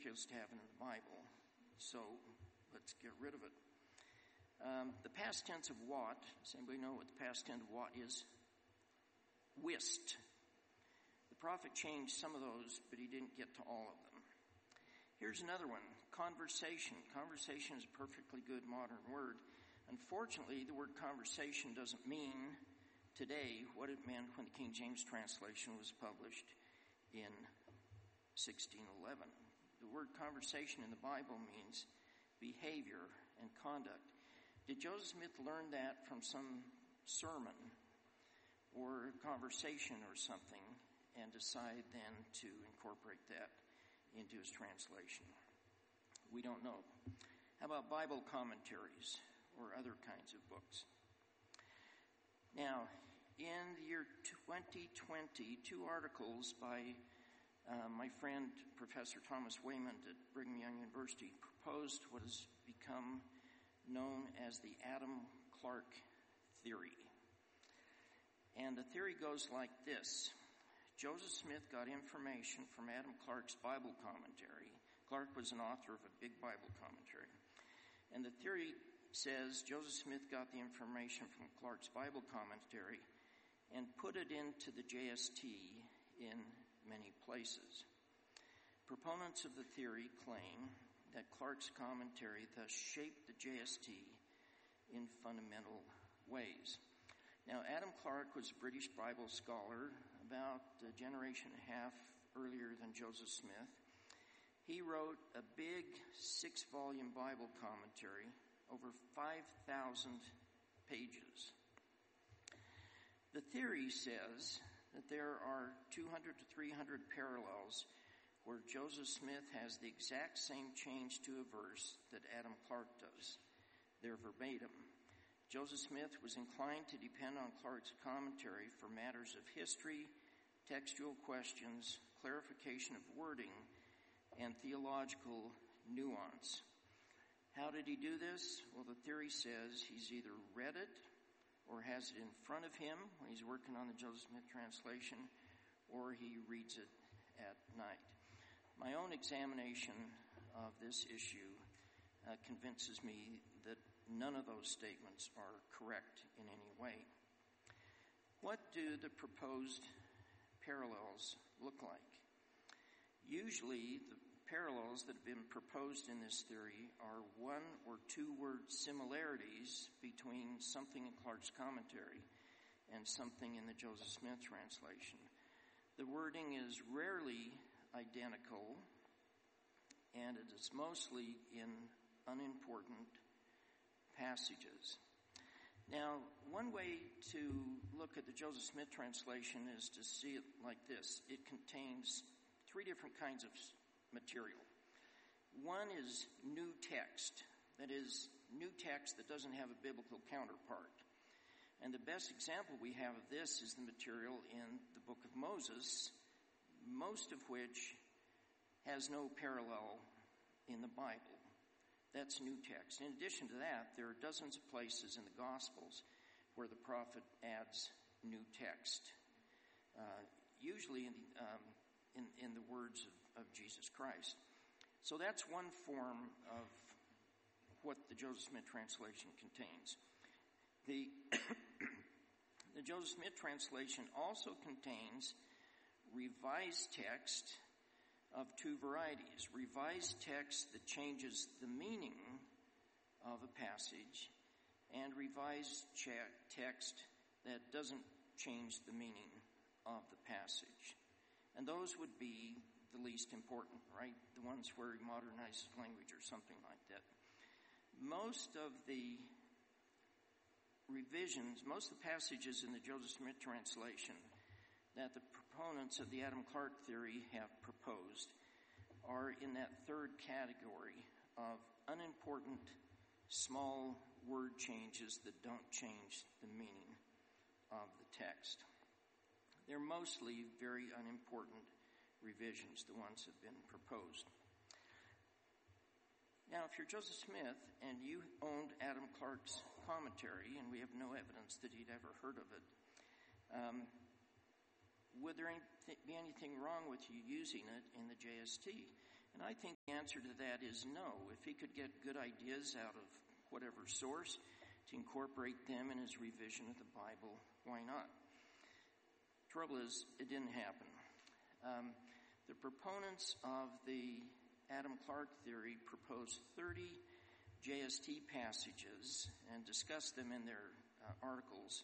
just have it in the Bible. So let's get rid of it. The past tense of what, does anybody know what the past tense of what is? Wist. The prophet changed some of those, but he didn't get to all of them. Here's another one, conversation. Conversation is a perfectly good modern word. Unfortunately, the word conversation doesn't mean today what it meant when the King James translation was published in 1611. The word conversation in the Bible means behavior and conduct. Did Joseph Smith learn that from some sermon or conversation or something and decide then to incorporate that into his translation? We don't know. How about Bible commentaries or other kinds of books? Now, in the year 2020, 2 articles by my friend Professor Thomas Waymond at Brigham Young University proposed what has become known as the Adam Clarke theory. And the theory goes like this. Joseph Smith got information from Adam Clarke's Bible commentary. Clarke was an author of a big Bible commentary. And the theory says Joseph Smith got the information from Clarke's Bible commentary and put it into the JST in many places. Proponents of the theory claim that Clarke's commentary thus shaped the JST in fundamental ways. Now, Adam Clarke was a British Bible scholar about a generation and a half earlier than Joseph Smith. He wrote a big 6-volume Bible commentary, over 5,000 pages. The theory says that there are 200 to 300 parallels where Joseph Smith has the exact same change to a verse that Adam Clarke does. They're verbatim. Joseph Smith was inclined to depend on Clarke's commentary for matters of history, textual questions, clarification of wording, and theological nuance. How did he do this? Well, the theory says he's either read it or has it in front of him when he's working on the Joseph Smith translation, or he reads it at night. My own examination of this issue convinces me that none of those statements are correct in any way. What do the proposed parallels look like? Usually, the parallels that have been proposed in this theory are 1 or 2 word similarities between something in Clarke's commentary and something in the Joseph Smith translation. The wording is rarely identical, and it is mostly in unimportant passages. Now, one way to look at the Joseph Smith translation is to see it like this. It contains 3 different kinds of material. One is new text, that is, new text that doesn't have a biblical counterpart. And the best example we have of this is the material in the book of Moses, most of which has no parallel in the Bible. That's new text. In addition to that, there are dozens of places in the Gospels where the prophet adds new text, usually in the words of Jesus Christ. So that's one form of what the Joseph Smith translation contains. The Joseph Smith translation also contains revised text of 2 varieties. Revised text that changes the meaning of a passage, and revised text that doesn't change the meaning of the passage. And those would be the least important, right? The ones where he modernizes language or something like that. Most of the revisions, most of the passages in the Joseph Smith translation that the proponents of the Adam Clarke theory have proposed are in that 3rd category of unimportant small word changes that don't change the meaning of the text. They're mostly very unimportant revisions, the ones that have been proposed. Now, if you're Joseph Smith and you owned Adam Clarke's commentary, and we have no evidence that he'd ever heard of it, would there be anything wrong with you using it in the JST? And I think the answer to that is no. If he could get good ideas out of whatever source to incorporate them in his revision of the Bible, why not? Trouble is, it didn't happen. The proponents of the Adam Clarke theory proposed 30 JST passages and discussed them in their articles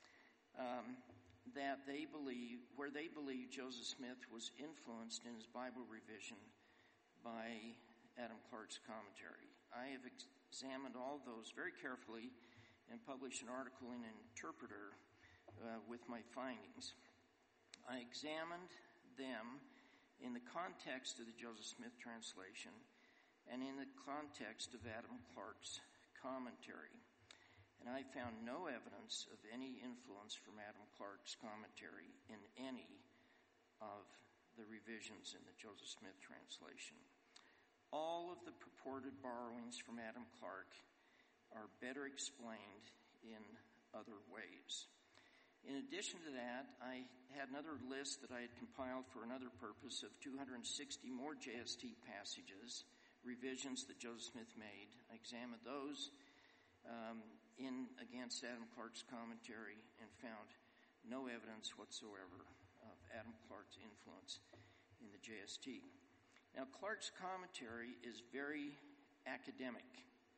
where they believe Joseph Smith was influenced in his Bible revision by Adam Clarke's commentary. I have examined all those very carefully and published an article in Interpreter with my findings. I examined them in the context of the Joseph Smith translation and in the context of Adam Clarke's commentary. And I found no evidence of any influence from Adam Clarke's commentary in any of the revisions in the Joseph Smith translation. All of the purported borrowings from Adam Clarke are better explained in other ways. In addition to that, I had another list that I had compiled for another purpose of 260 more JST passages, revisions that Joseph Smith made. I examined those in against Adam Clarke's commentary and found no evidence whatsoever of Adam Clarke's influence in the JST. Now, Clarke's commentary is very academic.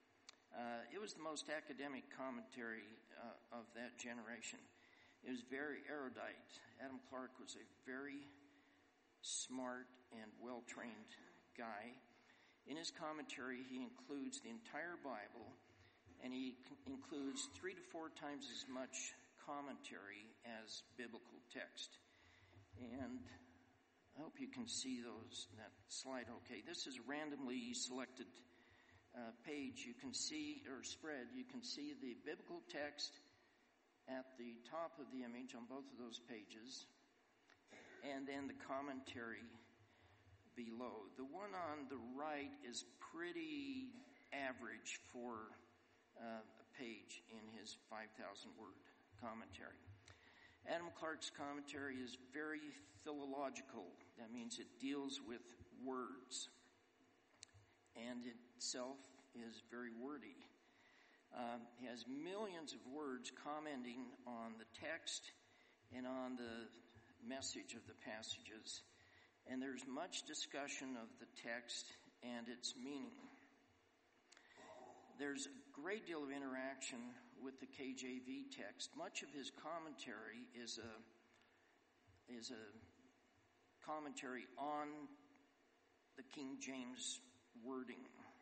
It was the most academic commentary of that generation. It was very erudite. Adam Clarke was a very smart and well-trained guy. In his commentary, he includes the entire Bible, and he includes 3 to 4 times as much commentary as biblical text. And I hope you can see that slide okay. This is a randomly selected page. You can see, or spread, you can see the biblical text at the top of the image on both of those pages, and then the commentary below. The one on the right is pretty average for a page in his 5,000-word commentary. Adam Clarke's commentary is very philological. That means it deals with words, and itself is very wordy. He has millions of words commenting on the text and on the message of the passages, and there's much discussion of the text and its meaning. There's a great deal of interaction with the KJV text. Much of his commentary is a commentary on the King James wording.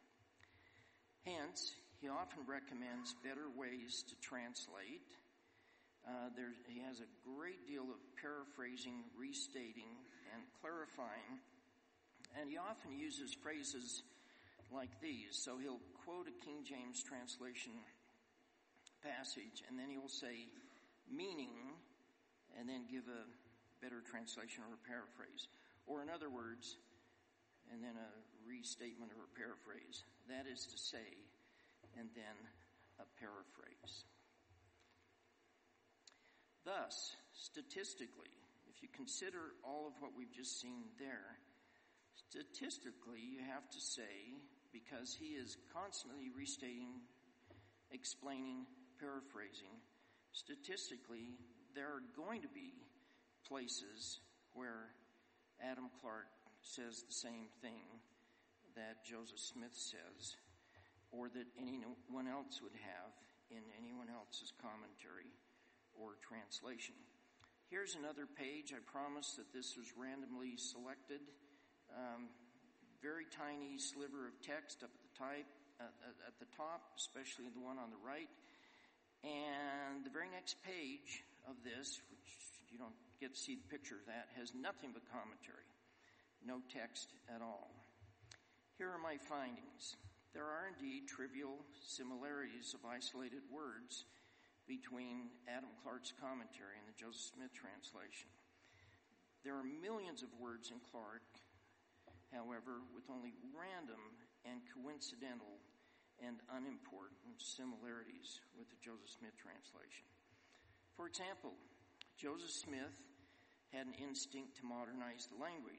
Hence, he often recommends better ways to translate. He has a great deal of paraphrasing, restating, and clarifying. And he often uses phrases like these. So he'll quote a King James translation passage, and then he will say meaning, and then give a better translation or a paraphrase. Or in other words, and then a restatement or a paraphrase. That is to say, and then a paraphrase. Thus, statistically, if you consider all of what we've just seen there, statistically you have to say, because he is constantly restating, explaining, paraphrasing, statistically there are going to be places where Adam Clarke says the same thing that Joseph Smith says, or that anyone else would have in anyone else's commentary or translation. Here's another page. I promise that this was randomly selected. Very tiny sliver of text up at the top, especially the one on the right. And the very next page of this, which you don't get to see the picture of that, has nothing but commentary. No text at all. Here are my findings. There are indeed trivial similarities of isolated words between Adam Clarke's commentary and the Joseph Smith translation. There are millions of words in Clarke, however, with only random and coincidental and unimportant similarities with the Joseph Smith translation. For example, Joseph Smith had an instinct to modernize the language. He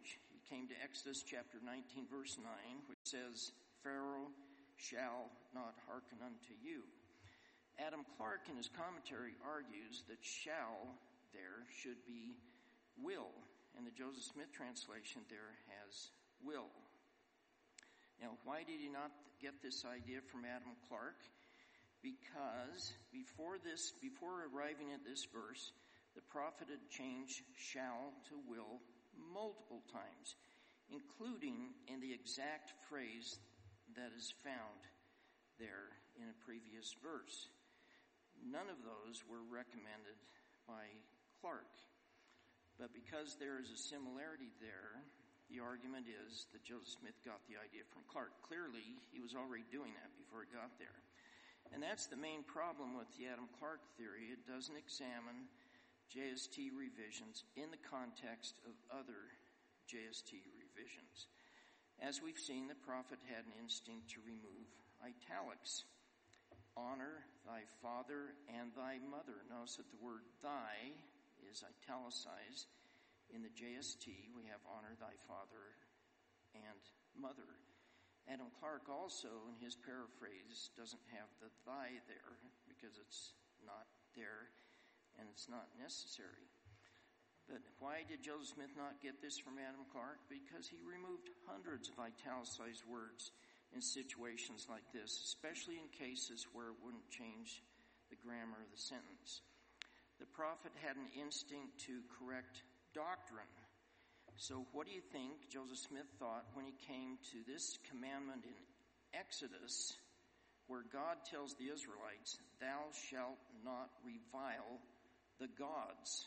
came to Exodus chapter 19, verse 9, which says, Pharaoh shall not hearken unto you. Adam Clarke, in his commentary, argues that shall there should be will, and the Joseph Smith translation there has will. Now, why did he not get this idea from Adam Clarke? Because before arriving at this verse, the prophet had changed shall to will multiple times, including in the exact phrase that is found there in a previous verse. None of those were recommended by Clarke. But because there is a similarity there, the argument is that Joseph Smith got the idea from Clarke. Clearly, he was already doing that before he got there. And that's the main problem with the Adam Clarke theory. It doesn't examine JST revisions in the context of other JST revisions. As we've seen, the prophet had an instinct to remove italics. Honor thy father and thy mother. Notice that the word thy is italicized. In the JST, we have honor thy father and mother. Adam Clarke also, in his paraphrase, doesn't have the thy there because it's not there and it's not necessary. But why did Joseph Smith not get this from Adam Clarke? Because he removed hundreds of italicized words in situations like this, especially in cases where it wouldn't change the grammar of the sentence. The prophet had an instinct to correct doctrine. So what do you think Joseph Smith thought when he came to this commandment in Exodus, where God tells the Israelites, thou shalt not revile the gods?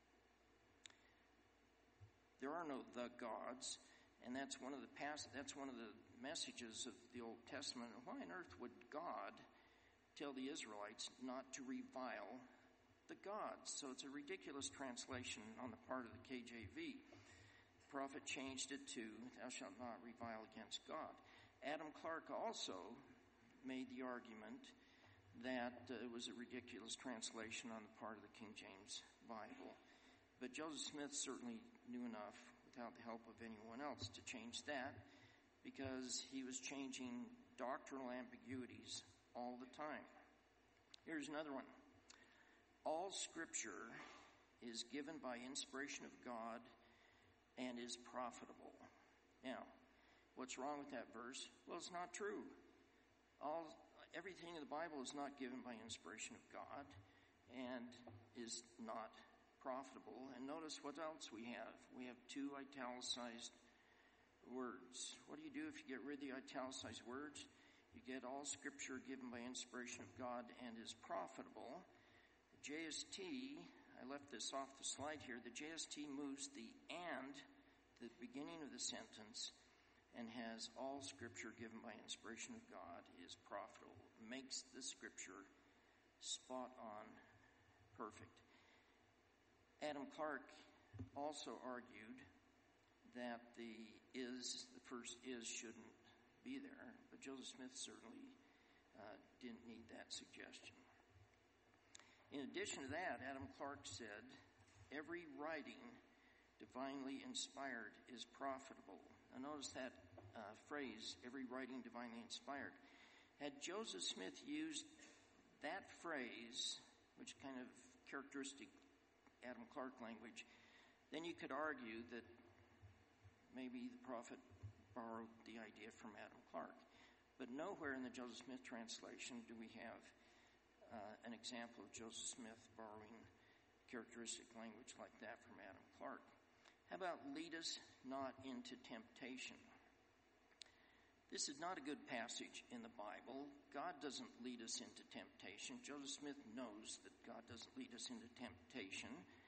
There are no the gods, and that's one of the messages of the Old Testament. Why on earth would God tell the Israelites not to revile the gods? So it's a ridiculous translation on the part of the KJV. The prophet changed it to, thou shalt not revile against God. Adam Clarke also made the argument that it was a ridiculous translation on the part of the King James Bible. But Joseph Smith certainly knew enough, without the help of anyone else, to change that, because he was changing doctrinal ambiguities all the time. Here's another one. All Scripture is given by inspiration of God and is profitable. Now, what's wrong with that verse? Well, it's not true. Everything in the Bible is not given by inspiration of God and is not profitable. And notice what else we have. We have two italicized words. What do you do if you get rid of the italicized words? You get all Scripture given by inspiration of God and is profitable. The JST, I left this off the slide here, the JST moves the and to the beginning of the sentence and has all Scripture given by inspiration of God is profitable. Makes the Scripture spot on perfect. Adam Clarke also argued that the first is shouldn't be there, but Joseph Smith certainly didn't need that suggestion. In addition to that, Adam Clarke said, every writing divinely inspired is profitable. Now notice that phrase, every writing divinely inspired. Had Joseph Smith used that phrase, which kind of characteristic Adam Clarke language, then you could argue that maybe the prophet borrowed the idea from Adam Clarke. But nowhere in the Joseph Smith translation do we have an example of Joseph Smith borrowing characteristic language like that from Adam Clarke. How about lead us not into temptation? This is not a good passage in the Bible. God doesn't lead us into temptation. Joseph Smith knows that God doesn't lead us into temptation.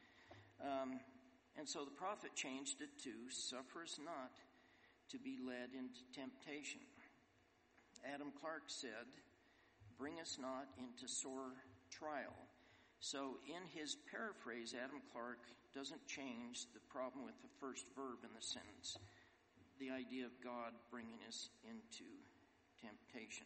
And so the prophet changed it to, suffer us not to be led into temptation. Adam Clarke said, bring us not into sore trial. So in his paraphrase, Adam Clarke doesn't change the problem with the first verb in the sentence, the idea of God bringing us into temptation.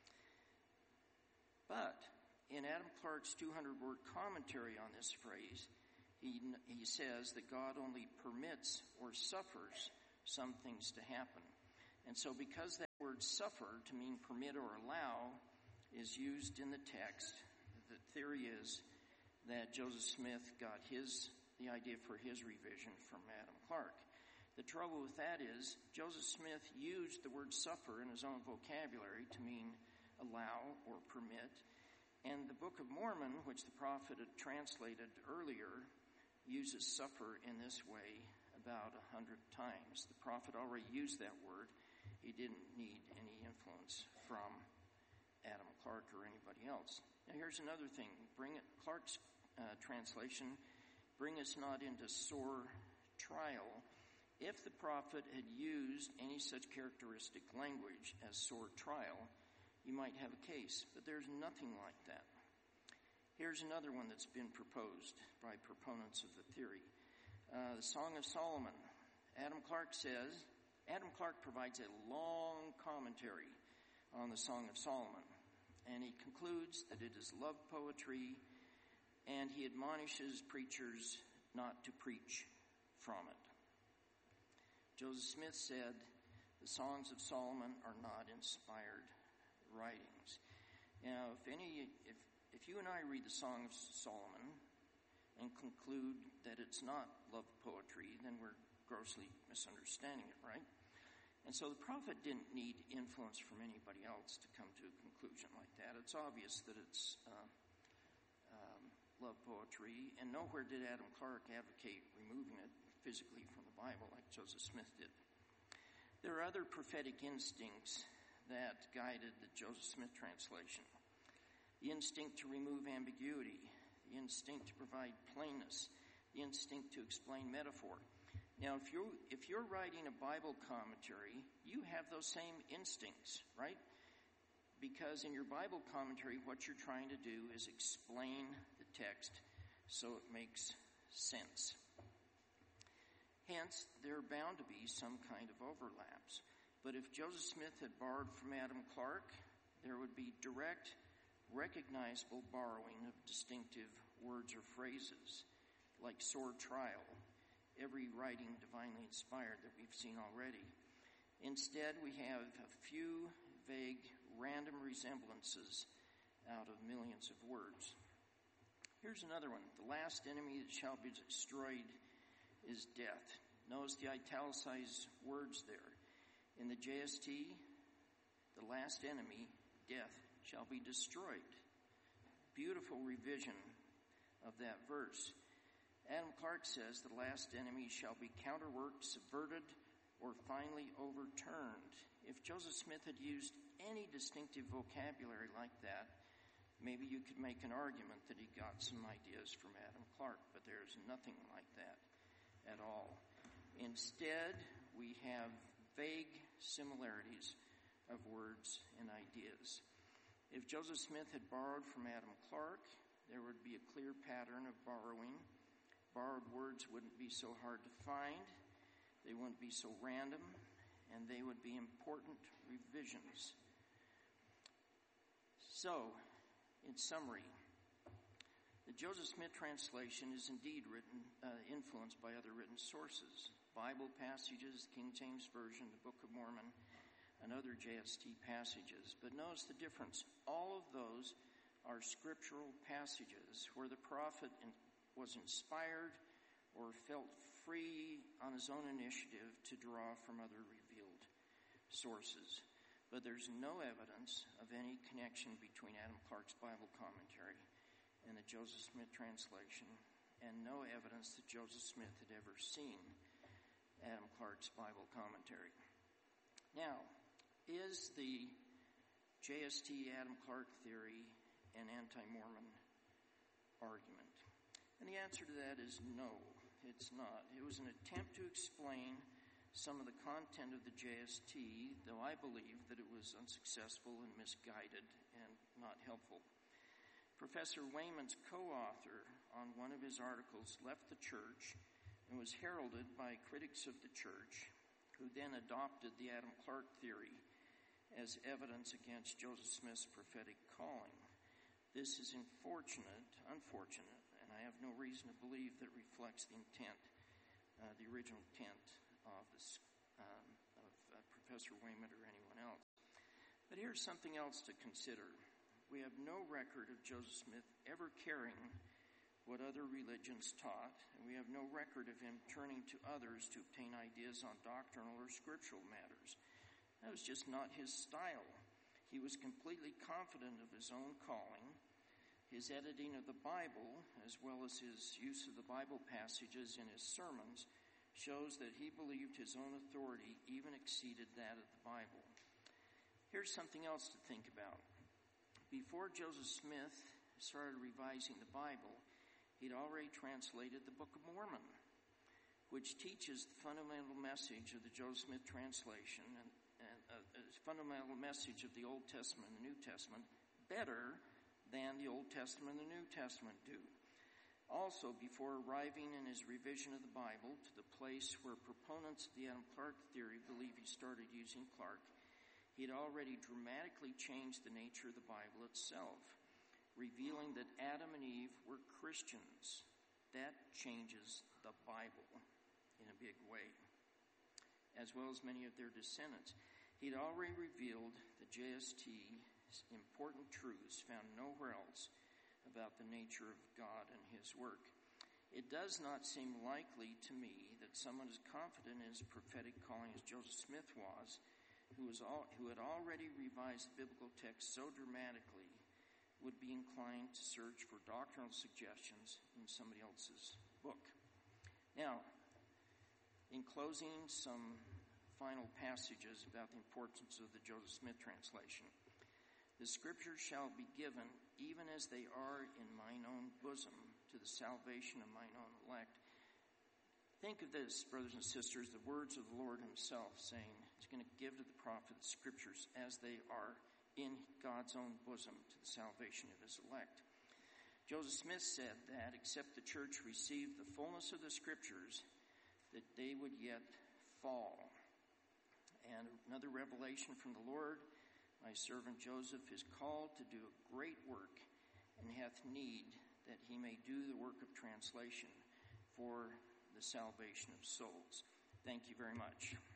But in Adam Clarke's 200-word commentary on this phrase, he says that God only permits or suffers some things to happen. And so because that word suffer, to mean permit or allow, is used in the text, the theory is that Joseph Smith got the idea for his revision from Adam Clarke. The trouble with that is Joseph Smith used the word suffer in his own vocabulary to mean allow or permit. And the Book of Mormon, which the prophet had translated earlier, uses suffer in this way about 100 times. The prophet already used that word. He didn't need any influence from Adam Clarke or anybody else. Now here's another thing. Clarke's translation, bring us not into sore trial. If the prophet had used any such characteristic language as sore trial, you might have a case, but there's nothing like that. Here's another one that's been proposed by proponents of the theory. The Song of Solomon. Adam Clarke provides a long commentary on the Song of Solomon, and he concludes that it is love poetry, and he admonishes preachers not to preach from it. Joseph Smith said, the Songs of Solomon are not inspired writings. Now, if you and I read the Song of Solomon and conclude that it's not love poetry, then we're grossly misunderstanding it, right? And so the prophet didn't need influence from anybody else to come to a conclusion like that. It's obvious that it's love poetry, and nowhere did Adam Clarke advocate removing it physically from the Bible like Joseph Smith did. There are other prophetic instincts that guided the Joseph Smith translation. The instinct to remove ambiguity, the instinct to provide plainness, the instinct to explain metaphor. Now, if you're writing a Bible commentary, you have those same instincts, right? Because in your Bible commentary, what you're trying to do is explain the text so it makes sense. Hence, there are bound to be some kind of overlaps. But if Joseph Smith had borrowed from Adam Clarke, there would be direct, recognizable borrowing of distinctive words or phrases, like sore trial, every writing divinely inspired that we've seen already. Instead, we have a few vague, random resemblances out of millions of words. Here's another one. The last enemy that shall be destroyed is death. Notice the italicized words there. In the JST, the last enemy, death, shall be destroyed. Beautiful revision of that verse. Adam Clarke says the last enemy shall be counterworked, subverted, or finally overturned. If Joseph Smith had used any distinctive vocabulary like that, maybe you could make an argument that he got some ideas from Adam Clarke, but there's nothing like that at all. Instead, we have vague similarities of words and ideas. If Joseph Smith had borrowed from Adam Clarke, there would be a clear pattern of borrowing. Borrowed words wouldn't be so hard to find, they wouldn't be so random, and they would be important revisions. So, in summary, the Joseph Smith translation is indeed influenced by other written sources, Bible passages, King James Version, the Book of Mormon, and other JST passages. But notice the difference. All of those are scriptural passages where the prophet was inspired or felt free on his own initiative to draw from other revealed sources. But there's no evidence of any connection between Adam Clarke's Bible commentary and the Joseph Smith translation, and no evidence that Joseph Smith had ever seen Adam Clarke's Bible commentary. Now, is the JST Adam Clarke theory an anti-Mormon argument? And the answer to that is no, it's not. It was an attempt to explain some of the content of the JST, though I believe that it was unsuccessful and misguided and not helpful. Professor Wayman's co-author on one of his articles left the church and was heralded by critics of the church, who then adopted the Adam Clarke theory as evidence against Joseph Smith's prophetic calling. This is unfortunate, and I have no reason to believe that reflects the intent, the original intent of Professor Weymouth or anyone else. But here's something else to consider. We have no record of Joseph Smith ever caring what other religions taught, and we have no record of him turning to others to obtain ideas on doctrinal or scriptural matters. That was just not his style. He was completely confident of his own calling. His editing of the Bible, as well as his use of the Bible passages in his sermons, shows that he believed his own authority even exceeded that of the Bible. Here's something else to think about. Before Joseph Smith started revising the Bible, he'd already translated the Book of Mormon, which teaches the fundamental message of the Joseph Smith translation and fundamental message of the Old Testament and the New Testament better than the Old Testament and the New Testament do. Also, before arriving in his revision of the Bible to the place where proponents of the Adam Clarke theory believe he started using Clarke, he had already dramatically changed the nature of the Bible itself, revealing that Adam and Eve were Christians. That changes the Bible in a big way, as well as many of their descendants. He'd already revealed the JST's important truths found nowhere else about the nature of God and his work. It does not seem likely to me that someone as confident in his prophetic calling as Joseph Smith was, who had already revised the biblical text so dramatically, would be inclined to search for doctrinal suggestions in somebody else's book. Now, in closing, some final passages about the importance of the Joseph Smith translation. The scriptures shall be given, even as they are in mine own bosom, to the salvation of mine own elect. Think of this, brothers and sisters, the words of the Lord himself saying he's going to give to the prophet the scriptures as they are in God's own bosom to the salvation of his elect. Joseph Smith said that except the church received the fullness of the scriptures, that they would yet fall. And another revelation from the Lord, my servant Joseph is called to do a great work and hath need that he may do the work of translation for the salvation of souls. Thank you very much.